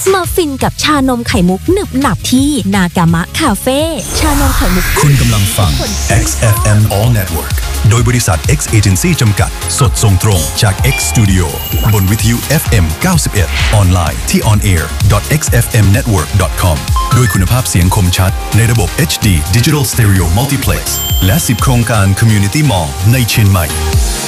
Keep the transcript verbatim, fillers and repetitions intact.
มาฟินกับชานมไข่มุกหนึบหนับที่นากามะคาเฟ่ชานมไข่มุกคุณกำลังฟัง เอ็กซ์ เอฟ เอ็ม All Network โดยบริษัท X Agency จำกัดสดส่งตรงจาก X Studio บนวิทยุ เอฟ เอ็ม เก้าสิบเอ็ด ออนไลน์ที่ on air dot x f m network dot com ด้วยคุณภาพเสียงคมชัดในระบบ เอช ดี Digital Stereo Multiplex และสิบโครงการ Community Mall ในเชียงใหม่